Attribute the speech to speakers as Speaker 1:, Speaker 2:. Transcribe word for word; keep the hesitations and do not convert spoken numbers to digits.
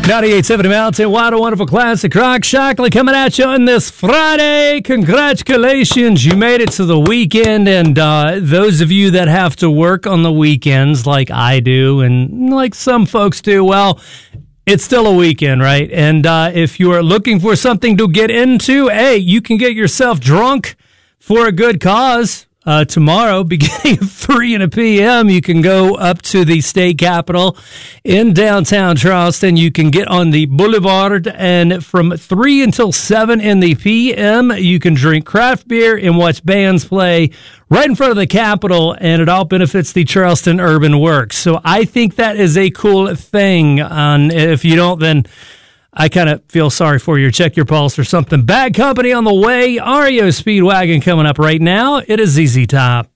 Speaker 1: ninety-eight point seven Mountain, what a wonderful classic rock. Shockley coming at you on this Friday. Congratulations, you made it to the weekend. And uh, those of you that have to work on the weekends like I do and like some folks do, well, it's still a weekend, right? And uh, if you are looking for something to get into, hey, you can get yourself drunk for a good cause. Uh, tomorrow, beginning at three p.m., you can go up to the state capitol in downtown Charleston. You can get on the boulevard, and from three until seven in the p m, you can drink craft beer and watch bands play right in front of the Capitol, and it all benefits the Charleston Urban Works. So I think that is a cool thing. Um, if you don't, then I kind of feel sorry for you. Check your pulse or something. Bad Company on the way. R E O Speedwagon coming up right now. It is Z Z Top.